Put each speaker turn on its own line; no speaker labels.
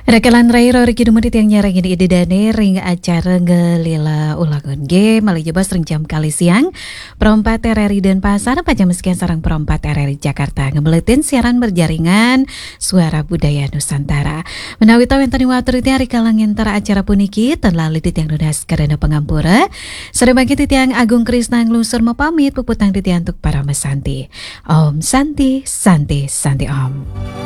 Rekalan Rairo Riki Dumedit yang nyarang ini idedane ring acara ngelila ulangun G Malih jebas ring jam kali siang Perompat RRI dan Pasar Pajam Meskian sarang Perompat RRI Jakarta Ngebeletin siaran berjaringan Suara Budaya Nusantara Menawi tau yang tadi waturiti hari kalang antara acara puniki Tenlah litit yang nudas karena pengampura Sedang bagi titiang Agung Krisna ngelusur mepamit Puputang titiang untuk para mesanti Om Santi Santi Santi Om.